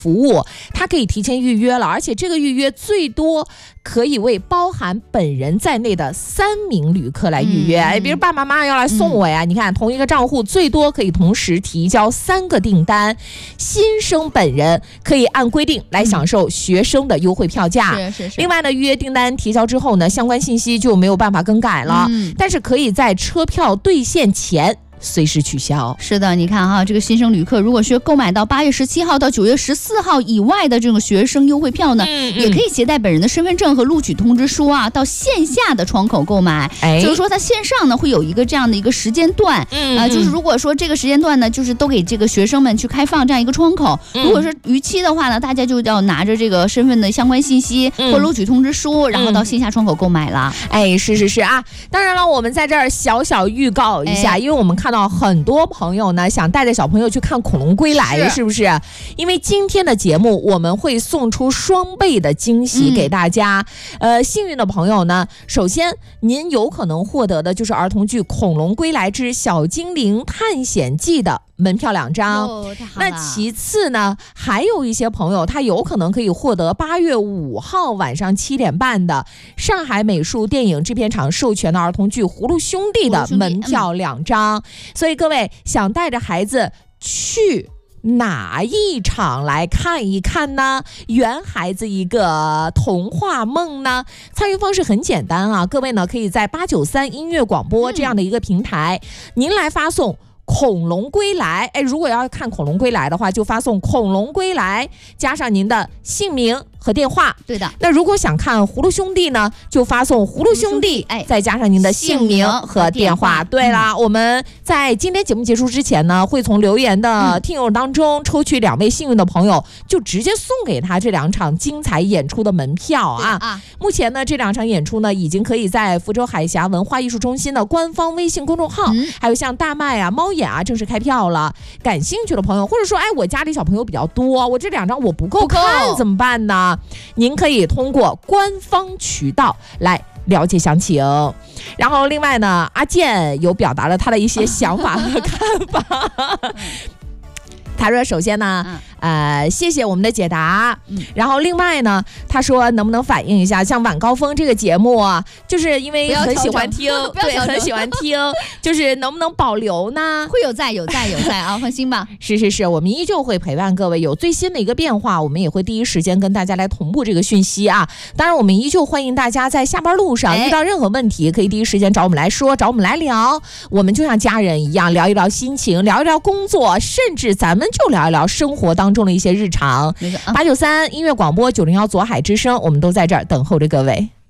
服务，它可以提前预约了，而且这个预约最多可以为包含本人在内的3名旅客来预约。比如爸爸妈妈要来送我呀，你看同一个账户最多可以同时提交3个订单，新生本人可以按规定来享受学生的优惠票价。另外呢，预约订单提交之后呢，相关信息就没有办法更改了，但是可以在车票兑现前随时取消。 是的，你看哈，这个新生旅客如果是购买到8月17号到9月14号以外的这种学生优惠票呢，也可以携带本人的身份证和录取通知书啊，到线下的窗口购买。就是说，它线上呢会有一个这样的一个时间段，就是如果说这个时间段呢，就是都给这个学生们去开放这样一个窗口。如果是逾期的话呢，大家就要拿着这个身份的相关信息或录取通知书，然后到线下窗口购买了。 是啊，当然了，我们在这儿小小预告一下，因为我们看到很多朋友呢想带着小朋友去看《恐龙归来》，是不是？因为今天的节目我们会送出双倍的惊喜给大家。幸运的朋友呢，首先您有可能获得的就是儿童剧《恐龙归来之小精灵探险记》的门票2张。那其次呢，还有一些朋友他有可能可以获得8月5号晚上7点半的上海美术电影制片厂授权的儿童剧《葫芦兄弟》的门票2张。所以各位想带着孩子去哪一场来看一看呢？圆孩子一个童话梦呢？参与方式很简单啊，各位呢可以在893音乐广播这样的一个平台，您来发送恐龙归来。如果要看恐龙归来的话，就发送恐龙归来加上您的姓名和电话。 对的。 那如果想看葫芦兄弟呢，就发送葫芦兄弟，再加上您的姓名和电话。对啦，我们在今天节目结束之前呢，会从留言的听友当中抽取2位幸运的朋友，就直接送给他这2场精彩演出的门票啊。目前呢，这2场演出呢，已经可以在福州海峡文化艺术中心的官方微信公众号，还有像大麦啊、猫眼啊，正式开票了。感兴趣的朋友，或者说我家里小朋友比较多，我这2张我不够看怎么办呢？您可以通过官方渠道来了解详情。然后另外呢，阿健有表达了他的一些想法和看法。他说首先呢谢谢我们的解答，然后另外呢，他说能不能反映一下像晚高峰这个节目啊，就是因为很喜欢听，对，很喜欢听，就是能不能保留呢？ 会有在啊，放心吧。 是，我们依旧会陪伴各位，有最新的一个变化，我们也会第一时间跟大家来同步这个讯息啊。当然我们依旧欢迎大家在下班路上遇到任何问题，可以第一时间找我们来说，找我们来聊，我们就像家人一样，聊一聊心情，聊一聊工作，甚至咱们就聊一聊生活当中的一些日常。893音乐广播901左海之声，我们都在这儿等候着各位。